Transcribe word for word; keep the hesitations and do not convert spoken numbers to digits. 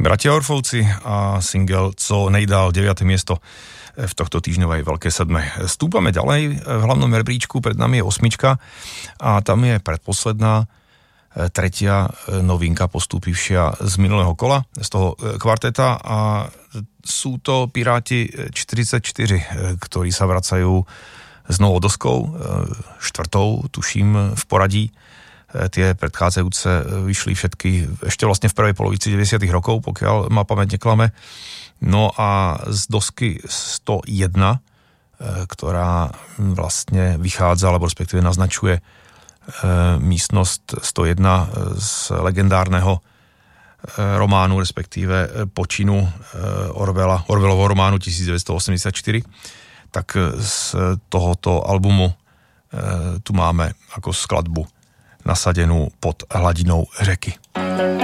Bratia Orfovci a single Co nejdál, deviate miesto v tohto týždňovej Veľkej sedme. Stúpame ďalej v hlavnom rebríčku, pred nami je osmička a tam je predposledná tretia novinka postúpivšia z minulého kola, z toho kvarteta a sú to Piráti štyridsaťštyri, ktorí sa vracajú s novou doskou, štvrtou, tuším, v poradí. Tie predchádzajúce vyšli všetky ešte vlastne v prvej polovici deväťdesiatych rokov, pokiaľ ma pamäť neklame. No a z dosky sto jeden, ktorá vlastne vychádza, alebo respektíve naznačuje místnosť sto jeden z legendárneho románu, respektíve počinu Orwella, Orwellovho románu devätnásťstoosemdesiatštyri, tak z tohoto albumu tu máme ako skladbu nasadenú pod hladinou řeky.